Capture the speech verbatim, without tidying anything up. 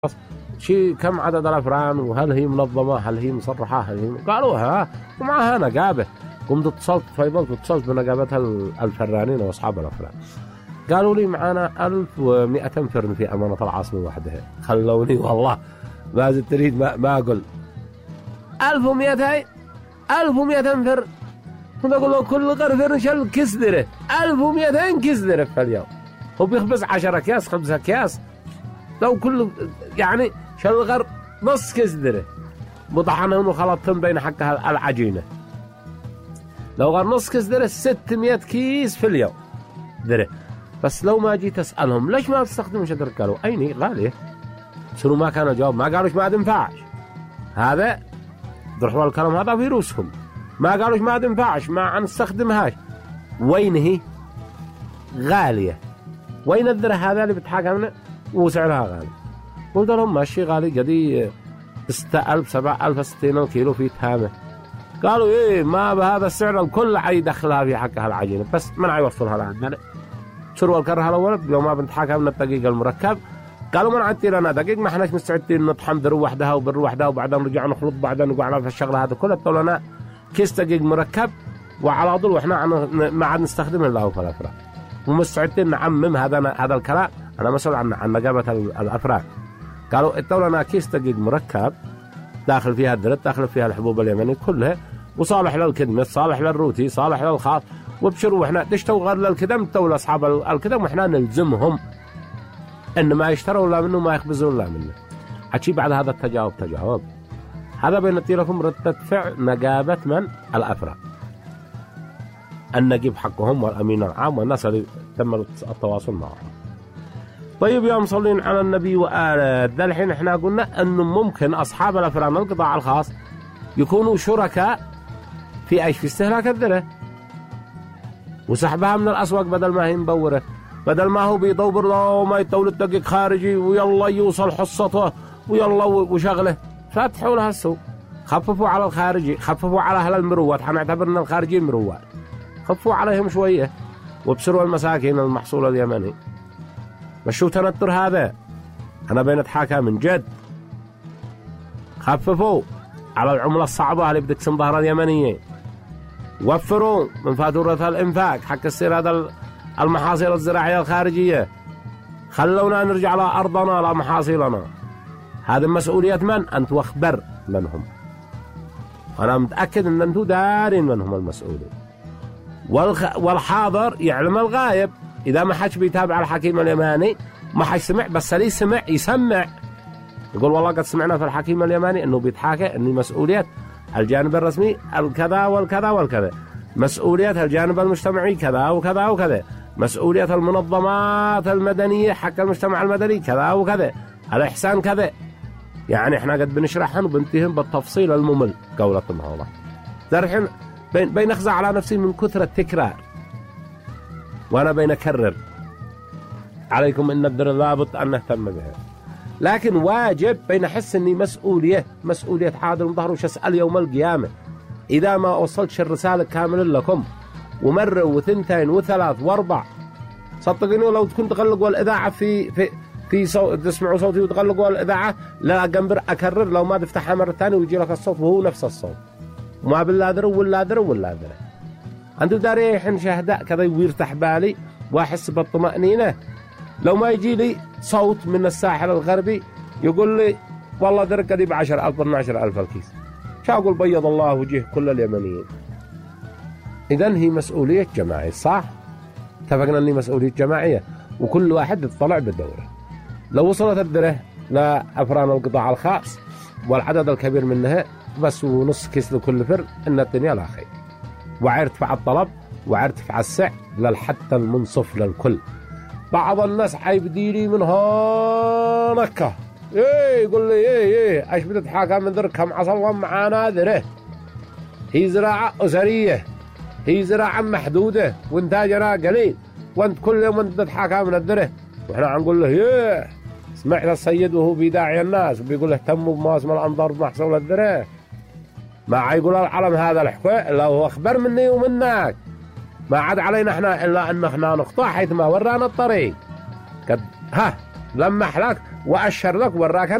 شي كم عدد الأفران وهل هي منظمة هل هي مصرحة هل هي قالوا ها ومعها نقابة. قمت اتصلت فيضلت واتصلت بنقابتها الفرانين وأصحاب الأفران قالوا لي معانا ألف ومئتين فرن في أمانة العاصمة وحدها. خلوني والله ما زلت تريد ما, ما أقول ألف ومئتين ألف ومئتين فرن. كنت أقول له كل غير فرن شل كسدرة ألف ومئتين كسدرة في اليوم. هو بيخبز عشرة أكياس خمسة أكياس لو كل يعني شلغر نص كسدرة مطحنهم وخلطتهم بين حقها العجينة. لو غير نص كسدرة ستمائة كيس في اليوم درة. بس لو ما جيت أسألهم ليش ما تستخدموا شدر قالوا أيني غالية. شنو ما كانوا جواب ما قالوش ما تنفعش. هذا ضرحوا الكلام هذا في روسهم ما قالوش ما تنفعش ما نستخدمهاش. وين هي غالية وين الذرة هذا اللي بتحاكمنا وسعرها غالي. قلت لهم ماشي غالي قدي ستة ألف سبعة ألف ستين كيلو في تهامه. قالوا إيه ما بهذا السعر الكل حيدخلها في حقها العجينة بس من حيوصلها لعندنا. شروا الكرها الأول يوم ما بنتحاكم من الدقيق المركب قالوا من عدتي لنا دقيق ما احناش مستعدين نطحن ذرة وحدها وبر وحدها وبعدين نرجع نخلط بعدين نقعد في الشغلة هذا كله. قالوا لنا كيس دقيق مركب وعلى طول واحنا ما عاد نستخدمه إلا هو في الأفران ومستعدين نعمم هذا هذا الكلام. أنا مسؤول عن عن نقابة الأفران. قالوا ادوا لنا كيس دقيق مركب داخل فيها الذرة داخل فيها الحبوب اليمنية كلها وصالح للكدمة صالح للروتي صالح للخاص وبشروا احنا تشتوا غير للكدم تو أصحاب الكدم واحنا نلزمهم إن ما يشتروا لا منه ما يخبزون لا منه. حكي بعد هذا التجاوب تجاوب هذا بينطي لكم ردة فعل نقابة من الأفران أن نجيب حقهم والأمين العام والناس اللي تم التواصل معهم. طيب يا مصلين على النبي وآله ذا الحين احنا قلنا أنه ممكن أصحاب الأفران القطاع الخاص يكونوا شركاء في ايش في استهلاك الذرة وسحبها من الأسواق بدل ما هي مبورة بدل ما هو بيدور له ما يطول الدقيق خارجي ويلا يوصل حصته ويلا وشغله. فتحوا لها السوق خففوا على الخارجي خففوا على أهل المروات حنعتبر أن الخارجين مروات خففوا عليهم شوية وبسروا المساكين المحصول اليمني. مشوا تنطر هذا أنا بين أتحاكى من جد. خففوا على العملة الصعبة اللي بتقسم ظهر اليمنيين. وفروا من فاتورة الإنفاق حق يصير هذا المحاصيل الزراعية الخارجية. خلونا نرجع لأرضنا لمحاصيلنا. هذه مسؤولية من؟ أنت واخبر منهم. أنا متأكد أن أنتوا دارين منهم المسؤولين. والخ... والحاضر يعلم الغايب. إذا ما حدش بيتابع الحكيم اليماني ما حد سمع بس اللي سمع يسمع يقول والله قد سمعنا في الحكيم اليماني أنه بيتحاكى أن مسؤولية الجانب الرسمي الكذا والكذا والكذا مسؤولية الجانب المجتمعي كذا وكذا وكذا مسؤولية المنظمات المدنية حق المجتمع المدني كذا وكذا الإحسان كذا. يعني احنا قد بنشرحهم وبنتهم بالتفصيل الممل قولة الله. الحين بين بين أخزع على نفسي من كثرة التكرار وأنا بين أكرر عليكم إن الذرة لابد أن نهتم بها. لكن واجب بين أحس إني مسؤولية مسؤولية حاضر وظهر وش أسأل يوم القيامة إذا ما وصلتش الرسالة كاملة لكم ومرة وثنتين وثلاث وأربع. صدقيني لو تكون تغلقوا الإذاعة في في في صوت تسمعوا صوتي وتغلقوا الإذاعة لا أقنبر أكرر لو ما تفتحها مرة ثانية ويجي لك الصوت وهو نفس الصوت وما بالله ذر ولا ذر ولا ذر. أنتوا داري حين شهداء كذا ويرتاح بالي وأحس بالطمأنينة لو ما يجي لي صوت من الساحل الغربي يقول لي والله درك دي بعشر ألف بناشر ألف الكيس شو أقول بيض الله وجه كل اليمنيين. إذن هي مسؤولية جماعية صح؟ اتفقنا أني مسؤولية جماعية وكل واحد يطلع بدوره. لو وصلت الذرة لأفران القطاع الخاص والعدد الكبير منها بس ونص كيس لكل فرد إن الدنيا لا خير وعيرتفع الطلب وعيرتفع السعر للحتى المنصف للكل. بعض الناس حيبديلي من هونكه ايه يقول لي ايه ايه ايش بتتحاكى من ذرك كم عصوا معانا ذره هي زراعة أسرية هي زراعة محدودة وانتاجنا قليل وانت كل يوم انت تتحاكى من الذره. واحنا عنقول له ايه سمعت السيد وهو بيداعي الناس وبيقول اهتموا بمواسم الأنظار بمحصول الذره ما عيقول العالم هذا الحكاية إلا هو أخبر مني ومنك ما عاد علينا احنا إلا أن احنا نقطع حيث ما ورانا الطريق. قد ها لمح لك وأشر لك وراك